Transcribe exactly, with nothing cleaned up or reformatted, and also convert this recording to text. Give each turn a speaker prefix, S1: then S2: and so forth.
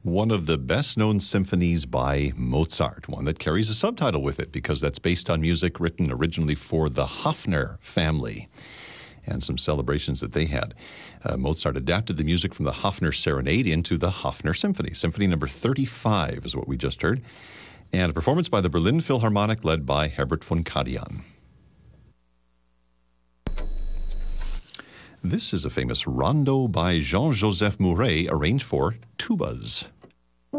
S1: One of the best-known symphonies by Mozart, one that carries a subtitle with it because that's based on music written originally for the Hofner family and some celebrations that they had. Uh, Mozart adapted the music from the Hofner Serenade into the Hofner Symphony. Symphony number thirty-five is what we just heard, and a performance by the Berlin Philharmonic led by Herbert von Karajan. This is a famous rondo by Jean-Joseph Mouret arranged for tubas.